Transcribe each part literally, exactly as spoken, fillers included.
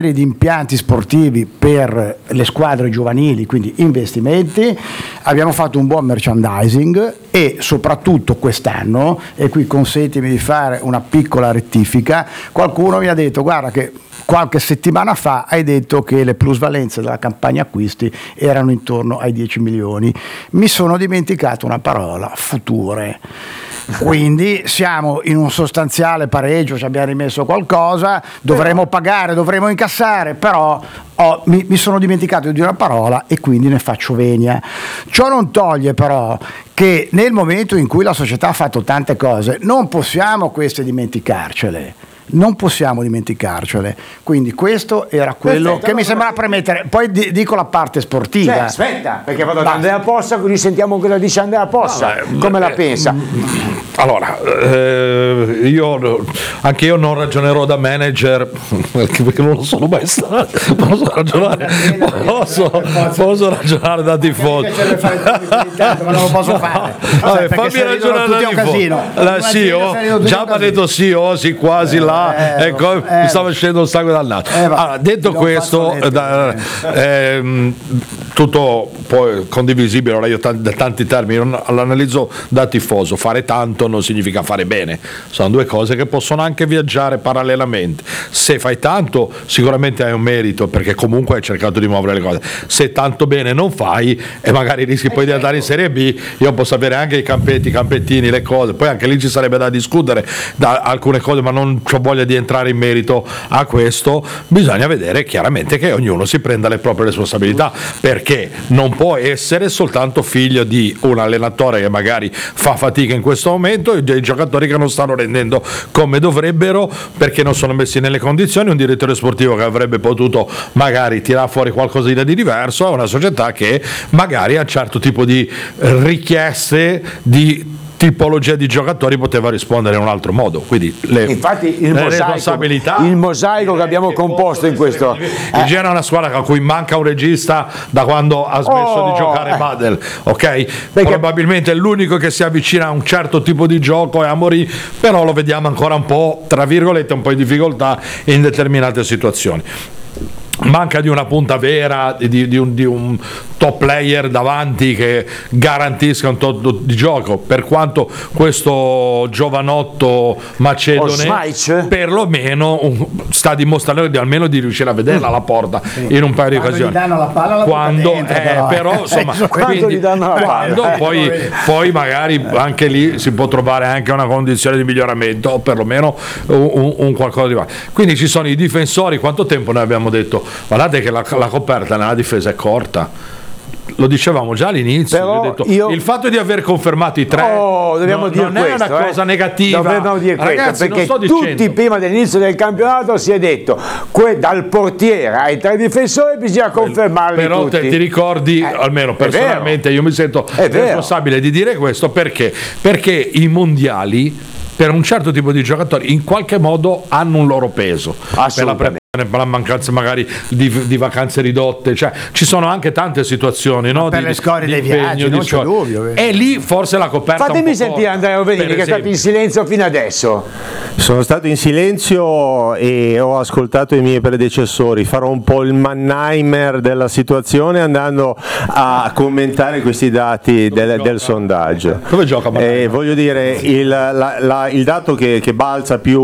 di impianti sportivi per le squadre giovanili, quindi investimenti, abbiamo fatto un buon merchandising e soprattutto quest'anno, e qui consentimi di fare una piccola rettifica, qualcuno mi ha detto guarda che qualche settimana fa hai detto che le plusvalenze della campagna acquisti erano intorno ai dieci milioni, mi sono dimenticato una parola, future. Quindi siamo in un sostanziale pareggio, ci abbiamo rimesso qualcosa, dovremo pagare, dovremo incassare, però oh, mi, mi sono dimenticato di una parola e quindi ne faccio venia. Ciò non toglie però che nel momento in cui la società ha fatto tante cose non possiamo queste dimenticarcele. Non possiamo dimenticarcele, quindi questo era quello Perfetto, che mi sembrava premettere. Poi di, dico la parte sportiva. Cioè, aspetta, perché vado da Andrea Possa, quindi sentiamo cosa dice Andrea Possa. No, beh, come eh, la pensa? Allora, eh, io anche io non ragionerò da manager perché, perché non lo sono mai stato. Posso ragionare, posso, posso ragionare da tifoso. Ma non lo posso fare. Vabbè, fammi ragionare da tifoso. La sì, oh, già mi ha detto sì, oh, sì, quasi là. Eh, ecco, eh, mi stava scendendo il sangue dal naso. Eh, allora, detto questo, da, ehm, tutto poi condivisibile, ora io t- da tanti termini, non, l'analizzo da tifoso, fare tanto non significa fare bene, sono due cose che possono anche viaggiare parallelamente. Se fai tanto sicuramente hai un merito perché comunque hai cercato di muovere le cose, se tanto bene non fai e magari rischi poi di andare in Serie B, io posso avere anche i campetti, i campettini, le cose, poi anche lì ci sarebbe da discutere da alcune cose, ma non ho voglia di entrare in merito a questo. Bisogna vedere chiaramente che ognuno si prenda le proprie responsabilità, perché non può essere soltanto figlio di un allenatore che magari fa fatica in questo momento e dei giocatori che non stanno rendendo come dovrebbero perché non sono messi nelle condizioni, un direttore sportivo che avrebbe potuto magari tirare fuori qualcosina di diverso, è una società che magari a un certo tipo di richieste di tipologia di giocatori poteva rispondere in un altro modo, quindi le, infatti il le mosaico, responsabilità il mosaico che abbiamo che composto in questo il Genoa è una squadra a cui manca un regista da quando ha smesso oh, di giocare Badel, ok? Perché probabilmente è l'unico che si avvicina a un certo tipo di gioco è Amorim, però lo vediamo ancora un po' tra virgolette un po' in difficoltà in determinate situazioni. Manca di una punta vera, di, di, un, di un top player davanti che garantisca un tot di gioco, per quanto questo giovanotto macedone perlomeno un, sta dimostrando di almeno di riuscire a vederla la porta sì. in un paio di occasioni. Quando gli danno la palla la quando, dentro, eh, però, però insomma quando gli danno la palla quando, poi, poi magari anche lì si può trovare anche una condizione di miglioramento o perlomeno un, un qualcosa di male. Quindi ci sono i difensori, quanto tempo noi abbiamo detto guardate che la, la coperta nella difesa è corta, lo dicevamo già all'inizio. Però ho detto, io... il fatto di aver confermato i tre oh, dobbiamo no, dire non questo, è una cosa eh. negativa. Dobbiamo dire Ragazzi, questo, perché tutti dicendo. prima dell'inizio del campionato si è detto que, dal portiere ai tre difensori bisogna confermarli però tutti. Te, ti ricordi, eh, almeno personalmente io mi sento responsabile di dire questo perché perché i mondiali per un certo tipo di giocatori in qualche modo hanno un loro peso per la pre- per la mancanza magari di, di vacanze ridotte, cioè ci sono anche tante situazioni, no? Per di, le scorie di dei viaggi, non c'è dubbio. E lì forse la coperta fatemi sentire Andrea Ovenini che è stato in silenzio fino adesso. Sono stato in silenzio e ho ascoltato i miei predecessori, farò un po' il Mannheimer della situazione andando a commentare questi dati del, del sondaggio. Dove gioca eh, voglio dire il, la, la, il dato che, che balza più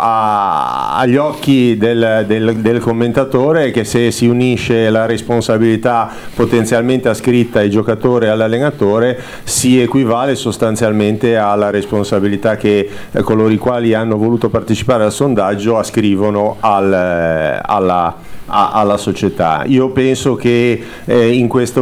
a, agli occhi del Del, del commentatore è che se si unisce la responsabilità potenzialmente ascritta ai giocatori e all'allenatore si equivale sostanzialmente alla responsabilità che eh, coloro i quali hanno voluto partecipare al sondaggio ascrivono al, eh, alla, a, alla società. Io penso che eh, in questo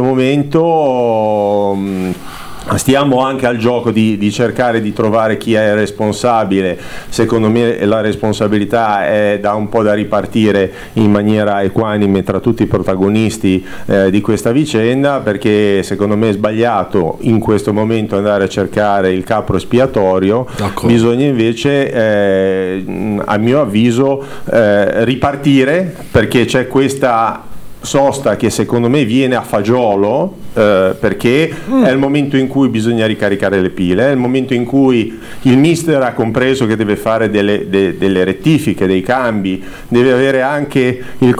momento mh, stiamo anche al gioco di, di cercare di trovare chi è responsabile. Secondo me la responsabilità è da un po' da ripartire in maniera equanime tra tutti i protagonisti eh, di questa vicenda, perché secondo me è sbagliato in questo momento andare a cercare il capro espiatorio. D'accordo. Bisogna invece eh, a mio avviso eh, ripartire, perché c'è questa sosta che secondo me viene a fagiolo eh, perché mm. è il momento in cui bisogna ricaricare le pile, è il momento in cui il mister ha compreso che deve fare delle, de, delle rettifiche, dei cambi, deve avere anche il